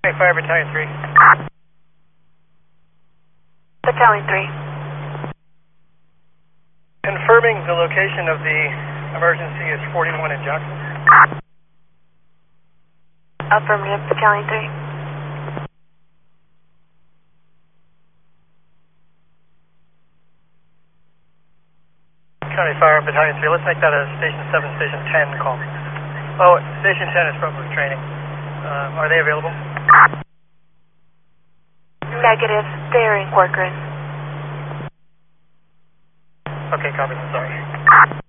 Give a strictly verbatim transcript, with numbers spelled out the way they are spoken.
County Fire Battalion three. Battalion three. Confirming the location of the emergency is forty-one in Jackson. Affirmative, Battalion three. County Fire Battalion three, let's make that a Station seven, Station ten call. Oh, Station ten is probably training. Uh, are they available? Negative, they're in Corcoran. Okay, copy, I'm sorry.